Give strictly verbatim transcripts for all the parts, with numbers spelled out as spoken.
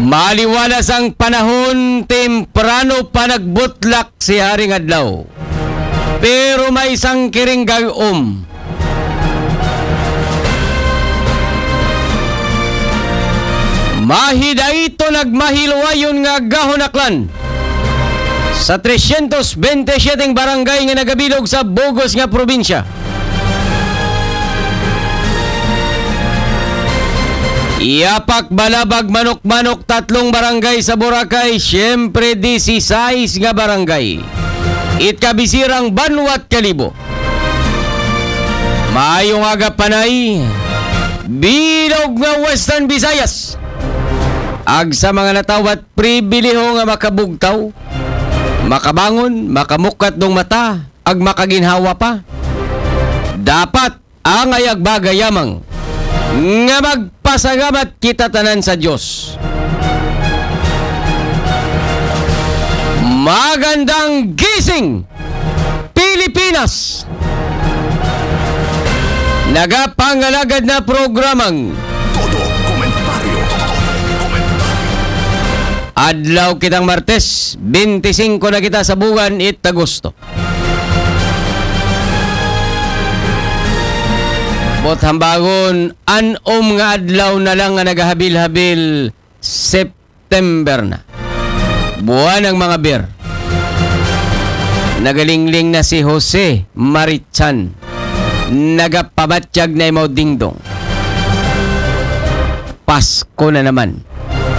Maliwalas ang panahon, temprano pa nagbutlak si Haring Adlaw. Pero may isang kiring gayom. Mahida ito nagmahilwayon nga gahonaklan sa three twenty-seven barangay nga nagabilog sa Bogos nga probinsya. Iyapak balabag manok-manok tatlong barangay sa Boracay, siyempre sixteen nga barangay. Itkabisirang Banwat Kalibo. Maayong aga panay, bilog nga Western Visayas. Ag sa mga natawat pribiliho nga makabugtaw, makabangon, makamukat dong mata, ag makaginhawa pa. Dapat ang ayag bagayamang nga magpasagamat kita tanan sa Diyos. Magandang gising, Pilipinas! Nagapangalagad na programang Todo Komentaryo. Adlaw kitang Martes, twenty-five na kita sa buwan it Agosto. Bot hambagon, anom nga adlaw na lang nga nagahabil-habil September na. Buwan ng mga beer. Nagalingling na si Jose Marichan. Nagapabatsyag na imaw dingdong. Pasko na naman.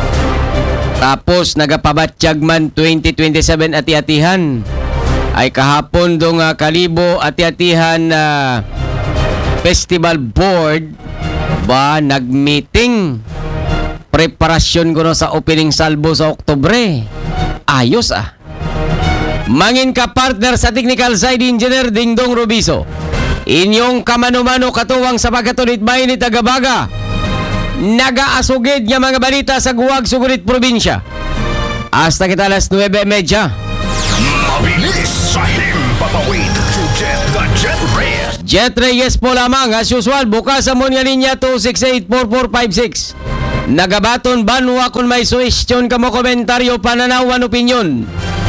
Tapos nagapabatsyag man twenty twenty-seven ati-atihan. Ay kahapon dong uh, Kalibo ati-atihan na uh, Festival Board ba nagmeeting. Preparasyon ko no sa opening salvo sa Oktubre. Ayos ah. Mangin ka partner sa technical side engineer Dingdong Rubiso. Inyong kamano-mano katuwang sa pagkatulit mainit agabaga. Nagaasugid nga mga balita sa Guwag Sugurit Probinsya. Hasta kita alas nine thirty. Mabilis sa himpapawid to Jet the Jet Reyes. Jet Reyes po lamang as usual. Bukas sa Munya Linya two six eight four four five six. Nagabaton banwa kung may suwestyon ka mo komentaryo, pananawan, opinyon.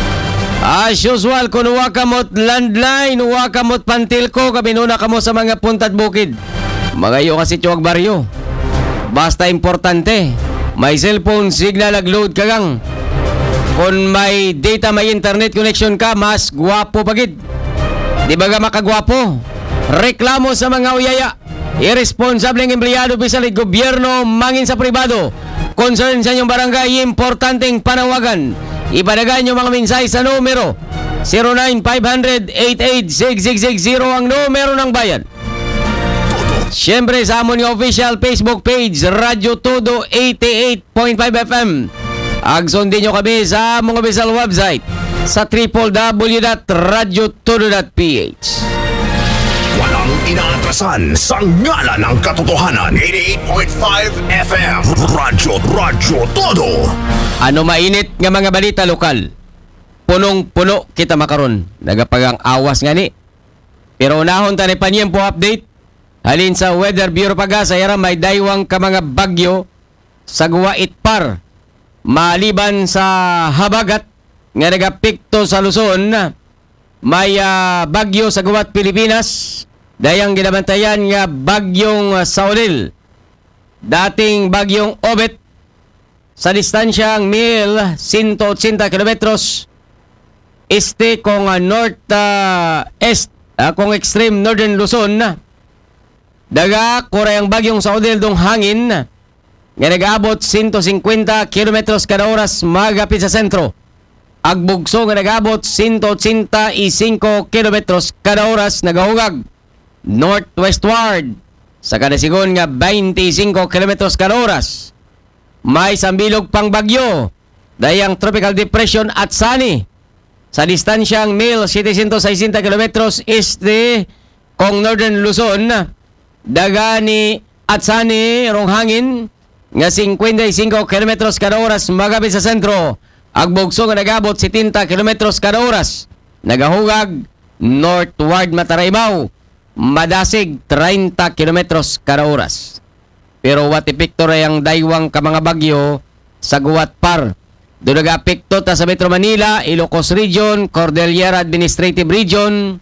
As usual, kung uwa ka mo't landline, uwa ka mo't pantilko, kabinuna ka mo sa mga puntad bukid. Magayo kasi Chuwag Baryo. Basta importante, may cellphone signal ag-load ka gang. Kung may data, may internet connection ka, mas guwapo pagid. Di ba ga makagwapo? Reklamo sa mga uyaya. Irresponsableng empleyado bisalit gobyerno, mangin sa pribado. Concern sa inyong barangay, importanteng panawagan. Ipadagan nyo mga mensahe sa numero zero nine five hundred eight eight six six six zero ang numero ng bayan. Siyempre sa amon nga official Facebook page Radyo Todo eighty-eight point five F M. Agsundin nyo kami sa among official website sa w w w dot radyo todo dot p h. Walang inaatrasan sa ngalan ng katotohanan. eighty-eight point five F M. Radyo, Radyo Todo. Ano mainit nga mga balita lokal? Punong-puno kita makaron. Nagapagang awas nga ni. Pero unahon tani panyempo update. Halin sa Weather Bureau Pagasa, yara may daywang ka mga bagyo sa Guwa Itpar. Maliban sa habagat nga nagapikto sa Luzon, may uh, bagyo sa Guwat Pilipinas. Dayang ginabantayan nga bagyong uh, Saulil. Dating bagyong Obet. Sa distansyang one hundred eighty kilometros este kung uh, north uh, est uh, kung extreme northern Luzon. Daga kurayang bagyong Saudil dong hangin nga nag-abot one hundred fifty kilometros kada oras magapit sa sentro. Agbugso nga nag-abot one hundred eighty-five kilometros kada oras nagahugag northwestward sa kada sigon nga twenty-five kilometros kada oras. May sambilog pang bagyo, dayang tropical depression at Sani. Sa distansyang one thousand seven hundred sixty kilometros este kong northern Luzon, daga ni Atsani rong hangin nga fifty-five kilometros kada oras magapit sa sentro. Agbugso nga nagabot seventy kilometros kada oras. Nagahugag northward Mataraybaw, madasig thirty kilometros kada oras. Pero what epekto ray ang daywang ka mga bagyo sa Guwat Par. Doon nag-apekto ta sa Metro Manila, Ilocos Region, Cordillera Administrative Region,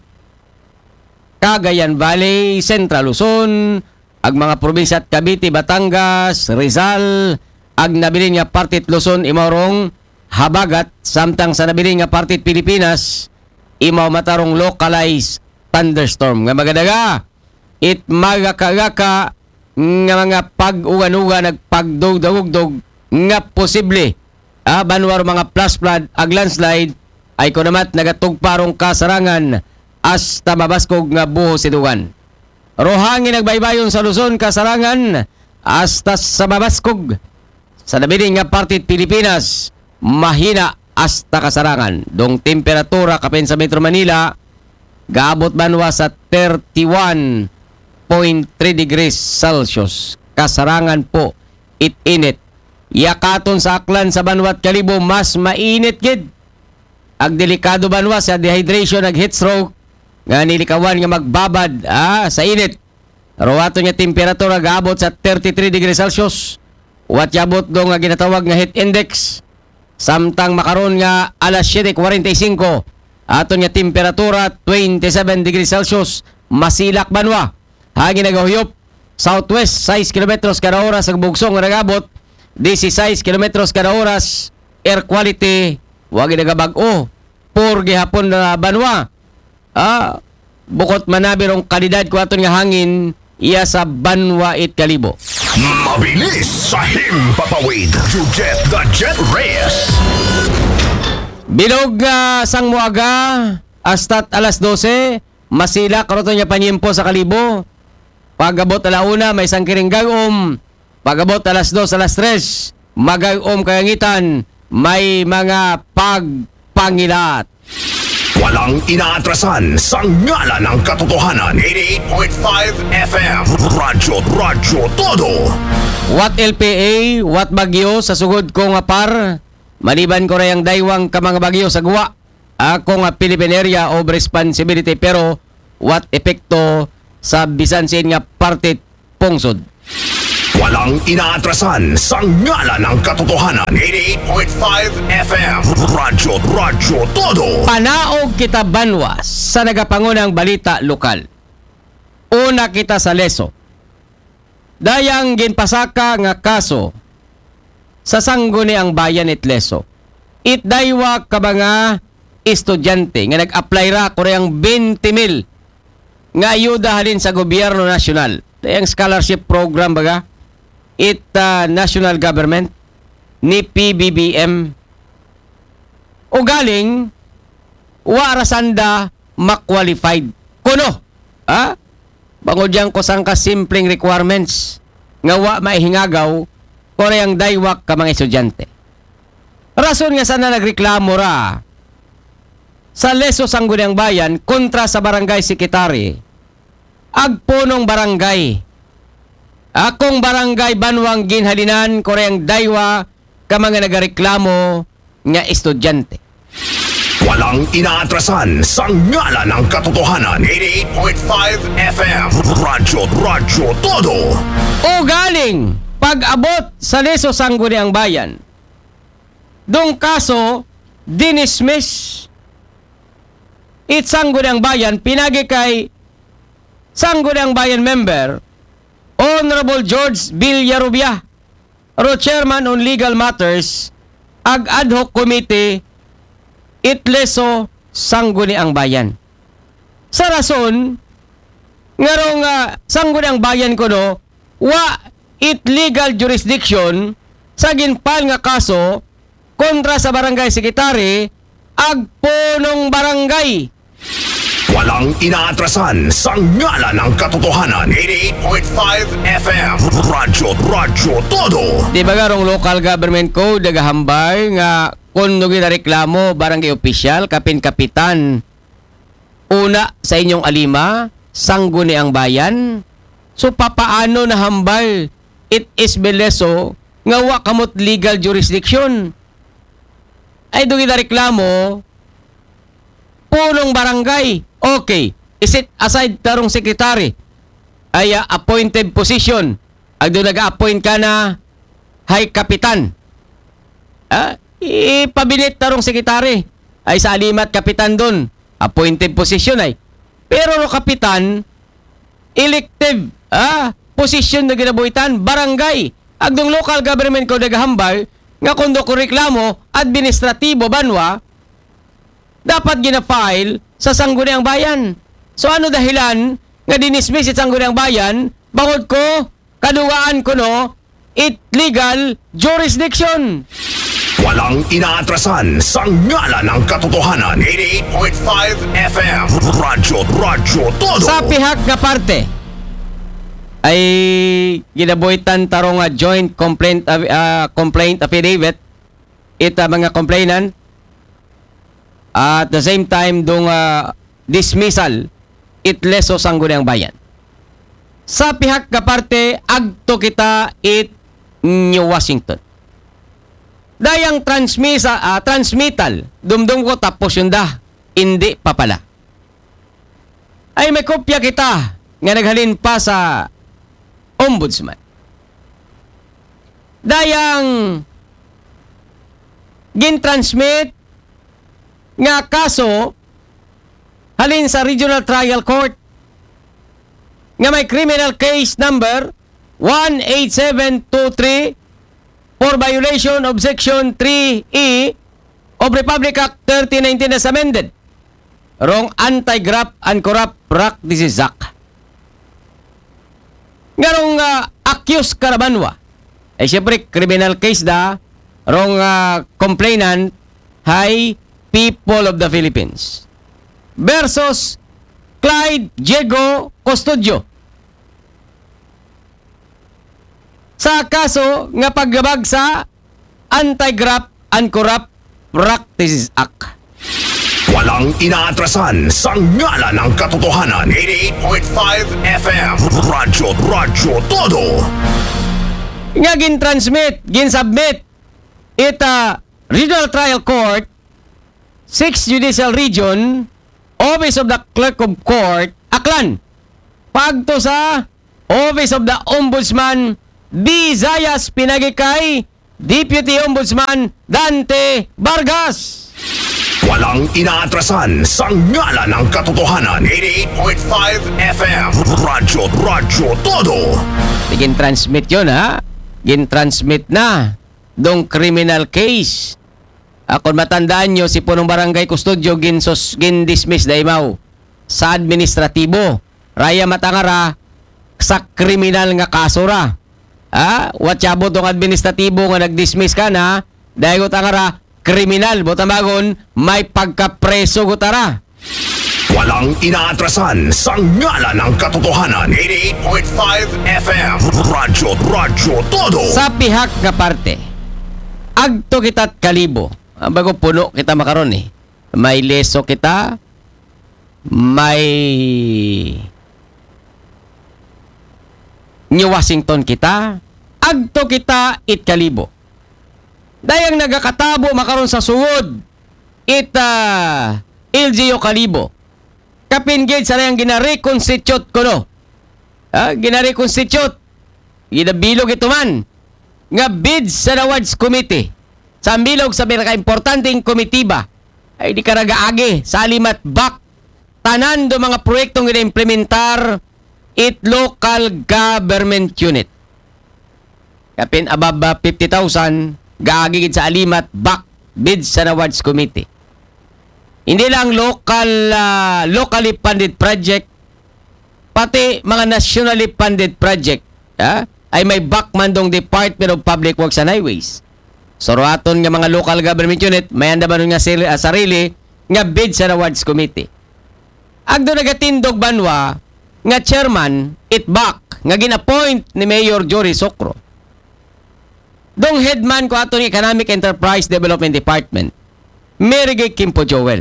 Cagayan Valley, Central Luzon, ag mga probinsya at Cavite, Batangas, Rizal, ag nabilin nga partit Luzon, Imaurong, Habagat, samtang sa nabilin nga partit Pilipinas, imaw matarong localized thunderstorm. Nga magadaga, it magakagaka nga mga pag-ugan-uga, nagpagdog-dagugdog, nga posible, ah, banwar mga plus flood, ag landslide, ay kunamat nagatugparong kasarangan, hasta mabaskog nga buho sidugan. Rohangin nagbaybayon sa Luzon, kasarangan, hasta sa mabaskog. Sa nabiling nga partit Pilipinas, mahina hasta kasarangan. Dong temperatura kapin sa Metro Manila, gaabot banwa sa thirty-one point three degrees Celsius. Kasarangan po, it-init. Yakaton sa Aklan sa Banwat Kalibo, mas mainit gid. Ag delikado banwa sa dehydration, ag heat stroke, nga nilikawan nga magbabad ah, sa init. Rawato niya temperatura gaabot sa thirty-three degrees Celsius. Wat yabot do nga ginatawag nga heat index. Samtang makaron nga alas seven forty-five, aton nga temperatura twenty-seven degrees Celsius. Masilak banwa. Hangin nagahuyop southwest six kilometros kada oras, ang bugsong nga nagabot sixteen kilometros kada oras. Air quality wag nagabag-o. Por gihapon na banwa. Ah, bukot manabirong kalidad ko aton nga hangin iya sa Banwa it Kalibo. Mabilis sa himpapawid. You get the Jet Reyes. Bilog nga sang muaga astat alas dose, masila karoto niya panyempo sa Kalibo. Pagabot alauna may sangkiring gagom. Pagabot alas dos, alas tres, magagom kayangitan, may mga pagpangilat. Walang inaatrasan sa ngalan ng katotohanan. eighty-eight point five F M. Radyo, Radyo Todo. What L P A, what bagyo sa sugod ko nga par, maliban ko rayang daywang ka mga bagyo sa guwa. Ako nga Philippine Area of Responsibility, pero what epekto sa bisansin nga partit pungsod. Walang inaatrasan sa ngalan ng katotohanan. eighty-eight point five F M. Radyo, Radyo Todo. Panaog kita banwa sa nagapangunang balita lokal. Una kita sa Leso. Dayang ginpasaka nga kaso sa sangguni ang bayan it Leso. It daywa ka mga estudyante nga nag-apply ra kurang twenty mil nga ayuda halin sa gobyerno nasyonal. Dayang scholarship program baga. It uh, national government ni P B B M o galing warasanda ma-qualified kuno ha bangod yang ko sang ka simpleng requirements nga wa maihingagaw koreyang daywak ka mga estudyante. Rason nga sana nagreklamo ra sa Leso Sangguniang Bayan kontra sa barangay secretary agpunong barangay. Akong barangay banwang ginhalinan koreyang daywa ka mga nagareklamo nga estudyante. Walang inaatrasan sa ngalan ng katotohanan. eighty-eight point five F M. Radyo, Radyo Todo. O galing pag-abot sa Leso Sangguniang Bayan. Dong kaso dinismiss. It Sangguniang Bayan pinagi kay Sangguniang Bayan member Honorable George Villarubia, ro Chairman on Legal Matters, ag ad hoc committee Itleso Sangguniang Bayan. Sa rason, nga ro nga Sangguniang Bayan ko no, wa it legal jurisdiction sa ginpal nga kaso kontra sa barangay secretary ag punong barangay. Walang inaatrasan sa ngalan ng katotohanan. eighty-eight point five F M. Radyo, Radyo Todo. Di ba garong local government code nagahambay nga kung nung reklamo barangay official, kapin kapitan, una sa inyong alima, Sangguniang Bayan. So papaano na hambal it is beleso nga wa kamot legal jurisdiction? Ay doon reklamo punong barangay. Okay, isit aside tarong secretary ay uh, appointed position. Ag doon nag-appoint ka na high kapitan. Ah, ipabilit tarong sekretary ay sa alimat kapitan doon. Appointed position ay. Pero no kapitan, elective ah, position na ginabuhitan, barangay. Agdong local government ko nagahambal, nga kundo ko reklamo, administratibo banwa, dapat gina-file sa Sangguniang Bayan. So ano dahilan nga dinismiss sa Sangguniang Bayan, bangod ko, kadugaan ko no, it legal jurisdiction. Walang inaatrasan sa ngala ng katotohanan. eighty-eight point five F M. Radyo, Radyo Todo. Sa pihak nga parte, ay ginabuhitan tarong nga joint complaint uh, complaint affidavit ita mga complainant at the same time dong uh, dismissal it leso Sangguniang Bayan. Sa pihak nga parte agto kita it New Washington. Dayang transmisa uh, transmittal dumdum ko tapos yun da hindi pa pala. Ay may kopya kita nga naghalin pa sa Ombudsman. Dayang gin-transmit nga kaso halin sa Regional Trial Court nga may criminal case number one eight seven two three for violation of Section three E of Republic Act thirty nineteen as amended. Wrong Anti-Graft and Corrupt Practices Act. Ngarong uh, accused karabanwa. Ay siyempre, criminal case da. Wrong uh, complainant hay people of the Philippines. Versus Clyde Diego Custodio. Sa kaso nga paggabag sa Anti-Graft and Corrupt Practices Act. Walang inaatrasan sa ngala ng katotohanan. eighty-eight point five F M. Radyo, Radyo Todo. Nga gin-transmit, gin-submit ita Regional Trial Court, sixth Judicial Region, Office of the Clerk of Court, Aklan. Pagto sa Office of the Ombudsman, Visayas pinagikay Deputy Ombudsman Dante Vargas. Walang inaatrasan sa ngala ng katotohanan. eighty-eight point five F M. Radyo, Radyo Todo. Gin-transmit yun ha. Gin-transmit na dong criminal case. Ako matandaan nyo si punong barangay kustudio gin-sos, gin-dismiss da imaw sa administratibo. Raya matangara sa kriminal nga kaso ra. Ah, watsabo tong administratibo nga nag-dismiss ka na dahil ko tangara kriminal botamagon may pagkapreso gutara. Walang inaatrasan sa ngala ng katotohanan. eighty-eight point five F M. Radyo, Radyo Todo. Sa pihak nga parte, agto kita't kalibo. Ah, bago puno kita makaron eh. May leso kita, may New Washington kita, agto kita it kalibo. Dayang nagakatabo makaron sa suwod it uh, L G O kalibo. Kapingid sa dayang gina-reconstitute ko no. Ha, gina-reconstitute. Ginabilog ito man nga bids sa Awards Committee. Sa bilog sa pinaka-importanting komitiba ay di karagaagi sa alimat back tanan do mga proyektong gina-implementar it local government unit. Kapin ababa fifty thousand gaagigid sa alimat back bids sa Awards Committee. Hindi lang local uh, locally funded project, pati mga nationally funded project ha, ay may back man dong Department of Public Works and Highways. So raton nga mga local government unit may anda ba nga sarili, uh, sarili nga bids sa Awards Committee. Agdo nagatindog banwa nga chairman it back nga gin-appoint ni Mayor Jory Socro. Dong headman ko ato ni Economic Enterprise Development Department, Merigay Kimpo Joel.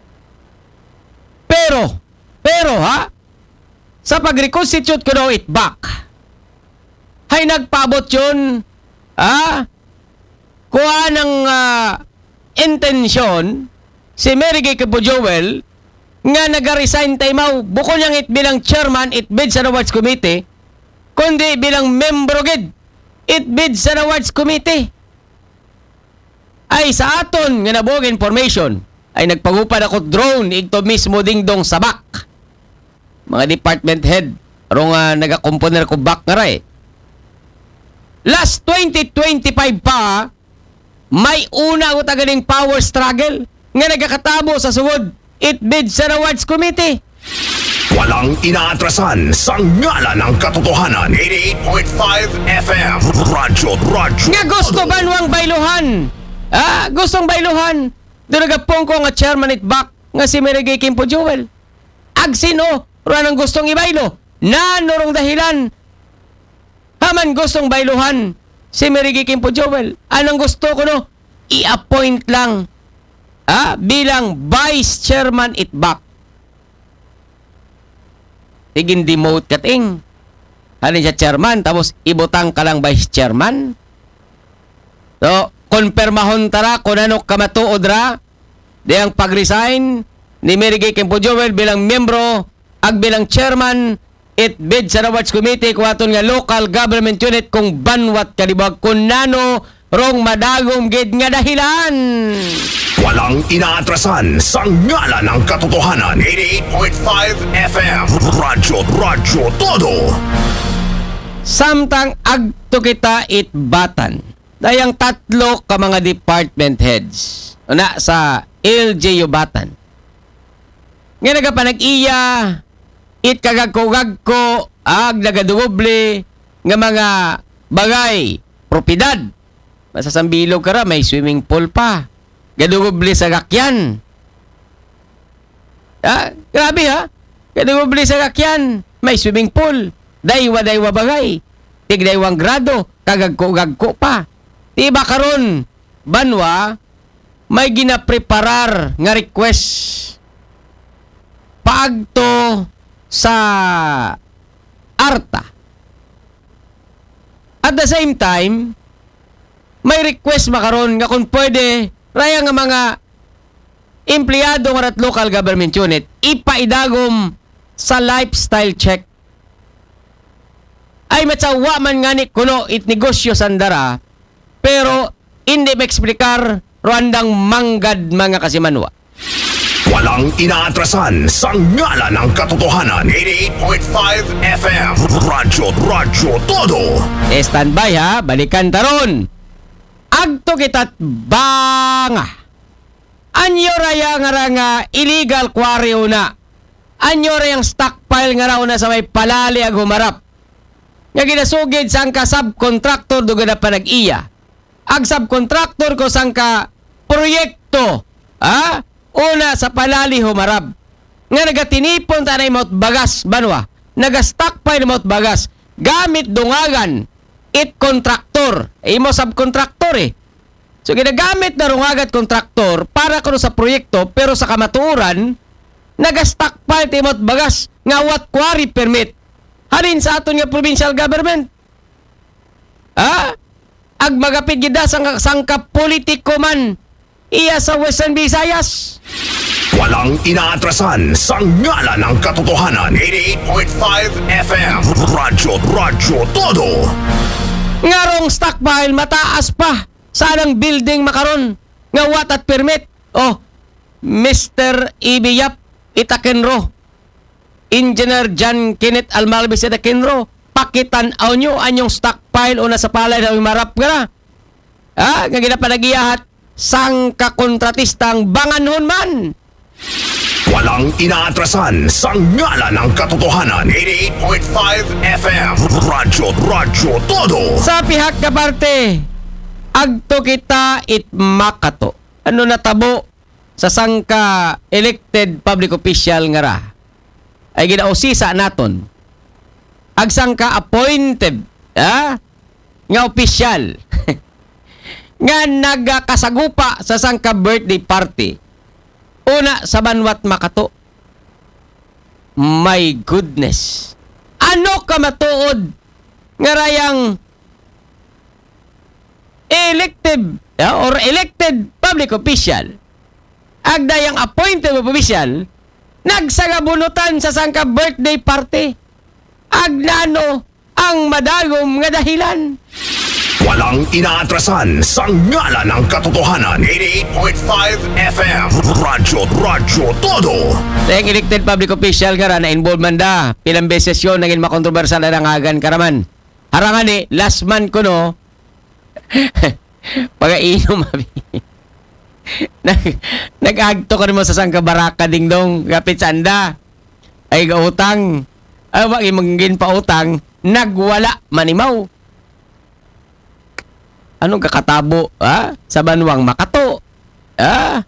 Pero, pero ha, sa pag-reconstitute ko daw it back, ay nagpabot yun, ha, kuha ng uh, intensyon si Merigay Kimpo Joel nga nag-resign tayo bukod niyang it bilang chairman it bids sa Awards Committee, kundi bilang membro gid it bids sa Awards Committee. ay sa aton nga nabuog information ay nagpagupad ako drone igto mismo dingdong sabak. Mga department head aron nga nagakomponer ko back nga ra eh. Last twenty twenty-five pa, may una ko tagaling power struggle nga nagkakatabo sa sugod it bids sa awards committee. Walang inaatrasan sa ngalan ng katotohanan. eighty-eight point five F M. Radyo, radyo. Nga gusto banwang bailuhan. Ah, gustong bailuhan. Dunagapong ko nga chairman it back nga si Merigay Kimpo Joel. Agsino, ruan ang gustong ibaylo. Nanorong dahilan. Haman gustong bailuhan si Merigay Kimpo Joel. Anong gusto ko no? I-appoint lang ah, bilang vice chairman it back. Tigin demote kating. Halin siya chairman, tapos ibutang ka lang vice chairman. So, konpermahon tara kung ano kamatuod ra di ang pag-resign ni Merigay Kimpo Joel bilang miyembro ag bilang chairman it bid sa awards committee kung aton nga local government unit kung banwat kalibag kung nano rong madagom gid nga dahilan. Walang inaatrasan sa ngalan ng katotohanan. eighty-eight point five F M. Radyo, radyo, todo. Samtang agto kita itbatan. Dayang tatlo ka mga department heads. Una sa L G U Batan. Nga nagapanag-iya it kagagko-gagko ag nagadugoble nga mga bagay, propidad. Masasambilog ka ra, may swimming pool pa. Gadugoble sa gakyan. Ah, grabe ha. Gadugoble sa gakyan, may swimming pool. Daywa-daywa bagay. Tigdaywang grado, kagagko-gagko pa. Diba karon, banwa, may ginapreparar nga request paagto sa ARTA. At the same time, may request makaron nga kung pwede raya nga mga empleyado nga at local government unit ipaidagom sa lifestyle check. Ay matsawa man nga ni kuno it negosyo sandara pero hindi maeksplikar ruandang manggad mga kasimanwa. Walang inaatrasan sa ngalan ng katotohanan. eighty-eight point five F M. Radyo, radyo, todo. E standby ha, balikan taron. Agto kita't banga. Anyo raya nga ra nga illegal quarry una. Anyo rayang stockpile nga ra una sa may palali ag humarap. Nga ginasugid sang ka subcontractor duga na panag-iya. Ag subcontractor ko sang ka proyekto. Ha? Una sa palali humarap. Nga nagatinipon tanay maut bagas banwa. Naga-stockpile maut bagas. Gamit dungagan. It contractor. Eh, imo subcontractor eh. So, ginagamit na rungagat kontraktor para kuno sa proyekto pero sa kamatuoran, naga-stockpile timot bagas nga what quarry permit. Halin sa aton nga provincial government. Ha? Ag magapit gida sang sangka politiko man iya sa Western Visayas. Walang inaatrasan sa ngalan ng katotohanan. eighty-eight point five F M. Radyo, radyo, todo. Ngarong stockpile mataas pa sa anang building makaron nga what at permit. Oh, Mister Ibiyap Itakenro, Engineer John Kenneth Almalbis Itakenro, pakitan-aw nyo anyong stockpile o nasa palay na umarap ka na. Ha? Nga ginapanagiyahat sang kakontratistang banganhon man. Walang inaatrasan sa ngalan ng katotohanan. eighty-eight point five F M. Radyo, radyo, todo. Sa pihak ka parte, agto kita it makato. Ano natabo sa sangka elected public official nga ra ay ginausisa naton. Ag sangka appointed ha? Nga official nga nagakasagupa sa sangka birthday party. Una sa banwat makato. My goodness. Ano ka matuod nga rayang elected uh, or elected public official agdayang appointed official nagsagabunutan sa sangka birthday party agnano ang madagom nga dahilan. Walang inaatrasan sa ngala ng katotohanan. eighty-eight point five F M. Radyo, Radyo Todo. Tayong elected public official ka ra na involved man da. Pilang beses yun naging makontrobersal na nangagan ka raman. Harangan ni, last man ko no, pag-ainom abi. Nag, nag-agto ka rin mo sa sangka baraka ding dong, kapit sa anda. Ay gautang. Ay wag imangin pa utang, nagwala manimaw. Anong kakatabo, ha? Sa banwang makato. Ha?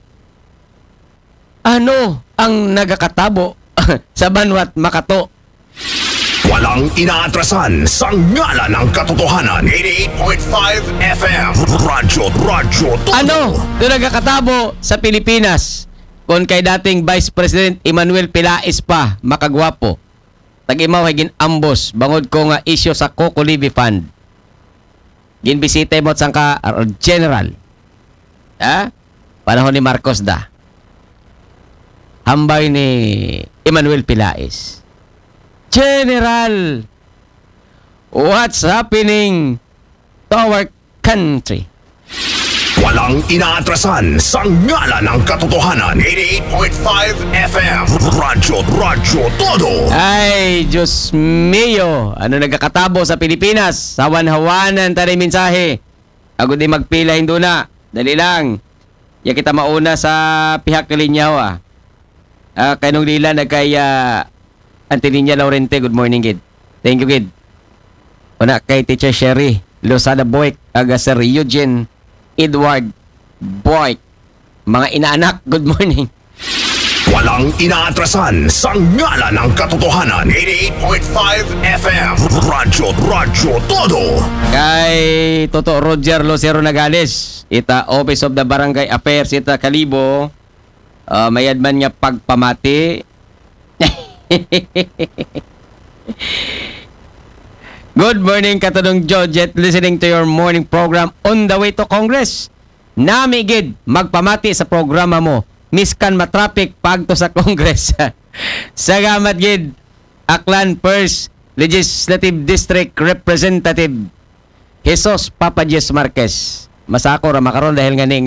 Ano ang nagakatabo sa banwat makato? Walang inaatrasan sa ngala ng katotohanan. eighty-eight point five F M. Radyo, Radyo Todo. Ano? Ito nagkakatabo sa Pilipinas. Kung kay dating Vice President Emmanuel Pilais pa, makagwapo. Tag-imaw ay ginambos. Bangod ko nga issue sa Coco Levy Fund. Ginbisita mo sang ka uh, General. Ha? Panahon ni Marcos da. Hambay ni Emmanuel Pilais. General, what's happening to our country? Walang inaatrasan sa ngala ng katotohanan. eighty-eight point five F M. Radyo, Radyo Todo. Ay, Diyos mio. Ano nagkakatabo sa Pilipinas? Hawan-hawanan tayo mensahe. Ako di magpila hindo na. Dali lang. Ya kita mauna sa pihak kalinyaw ah. Ah, kay nung lila nagkay uh, Antininya Laurente. Good morning, Gid. Thank you, Gid. Una kay Teacher Sherry Losada Boyk, aga Sir Eugene Edward Boyk. Mga inaanak, good morning. Walang inaatrasan sa ngala ng katotohanan. eighty-eight point five F M. Radyo, Radyo Todo. Kay Toto Roger Lucero Nagales, ita Office of the Barangay Affairs, ita Kalibo, uh, mayad man niya pagpamati. Good morning, Katulong Jojet, listening to your morning program on the way to Congress. Namigid, magpamati sa programa mo. Miskan matraffic pagto sa Congress. Salamat, Gid. Aklan First Legislative District Representative Jesus Papa Jess Marquez. Masako ra makaron dahil nga ni